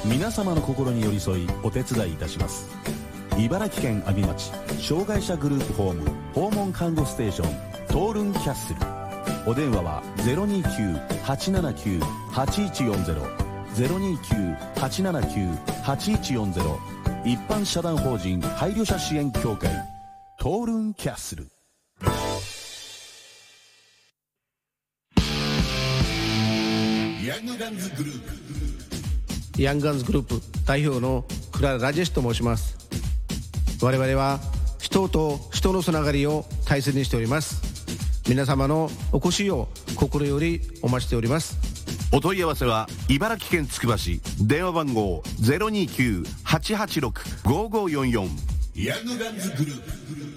皆様の心に寄り添いお手伝いいたします。茨城県阿見町障害者グループホーム訪問看護ステーショントールンキャッスル。お電話は 029-879-8140 029-879-8140。一般社団法人配慮者支援協会トールンキャッスル。 ヤングガンズグループ代表のクララ・ラジェシと申します。我々は人と人のつながりを大切にしております。皆様のお越しを心よりお待ちしております。 お問い合わせは茨城県つくば市、電話番号 029-886-5544。 ヤングガンズグループ。